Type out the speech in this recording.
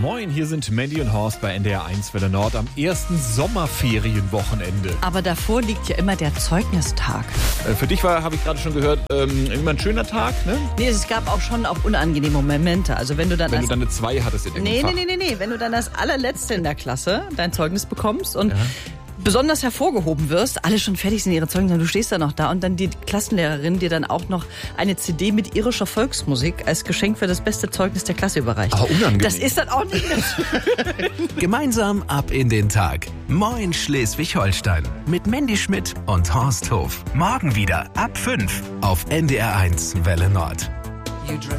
Moin, hier sind Mandy und Horst bei NDR 1 Welle Nord am ersten Sommerferienwochenende. Aber davor liegt ja immer der Zeugnistag. Für dich war, habe ich gerade schon gehört, immer ein schöner Tag, ne? Nee, es gab auch schon auch unangenehme Momente. Also wenn du dann eine 2 hattest in dem Fach. Nee. Wenn du dann als allerletzte in der Klasse dein Zeugnis bekommst und besonders hervorgehoben wirst, alle schon fertig sind ihre Zeugnisse, du stehst da noch da und dann die Klassenlehrerin dir dann auch noch eine CD mit irischer Volksmusik als Geschenk für das beste Zeugnis der Klasse überreicht. Aber unangenehm. Das ist dann auch nicht mehr Gemeinsam ab in den Tag. Moin Schleswig-Holstein. Mit Mandy Schmidt und Horst Hof. Morgen wieder ab 5 auf NDR 1 Welle Nord.